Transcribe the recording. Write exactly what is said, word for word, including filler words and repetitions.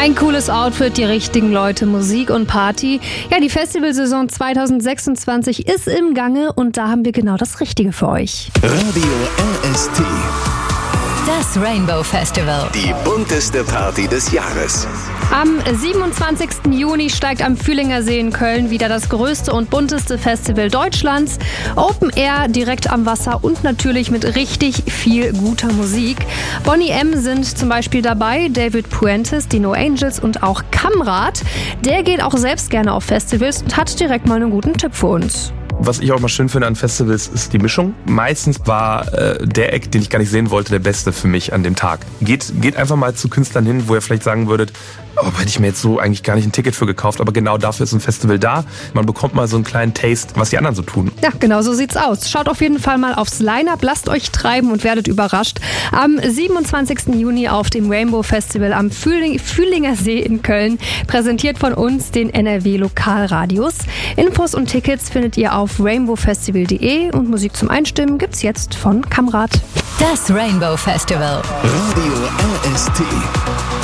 Ein cooles Outfit, die richtigen Leute, Musik und Party. Ja, die Festivalsaison zwanzig sechsundzwanzig ist im Gange und da haben wir genau das Richtige für euch. Radio R S T. Das Rainbow Festival. Die bunteste Party des Jahres. Am siebenundzwanzigsten Juni steigt am Fühlinger See in Köln wieder das größte und bunteste Festival Deutschlands. Open Air, direkt am Wasser und natürlich mit richtig viel guter Musik. Boney M. sind zum Beispiel dabei, David Puentes, die No Angels und auch Kamrat. Der geht auch selbst gerne auf Festivals und hat direkt mal einen guten Tipp für uns. Was ich auch mal schön finde an Festivals, ist die Mischung. Meistens war äh, der Act, den ich gar nicht sehen wollte, der beste für mich an dem Tag. Geht, geht einfach mal zu Künstlern hin, wo ihr vielleicht sagen würdet, oh, hätte ich mir jetzt so eigentlich gar nicht ein Ticket für gekauft, aber genau dafür ist ein Festival da. Man bekommt mal so einen kleinen Taste, was die anderen so tun. Ja, genau so sieht's aus. Schaut auf jeden Fall mal aufs Line-Up, lasst euch treiben und werdet überrascht. Am siebenundzwanzigsten Juni auf dem Rainbow Festival am Fühling, Fühlinger See in Köln, präsentiert von uns, den N R W Lokalradios. Infos und Tickets findet ihr auf rainbow festival punkt de und Musik zum Einstimmen gibt's jetzt von Kamrat. Das Rainbow Festival. Radio R S T.